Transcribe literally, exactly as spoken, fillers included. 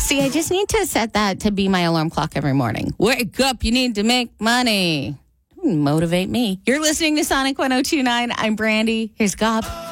See, I just need to set that to be my alarm clock every morning. Wake up, you need to make money. Motivate me. You're listening to Sonic one oh two point nine. I'm Brandy. Here's Gob.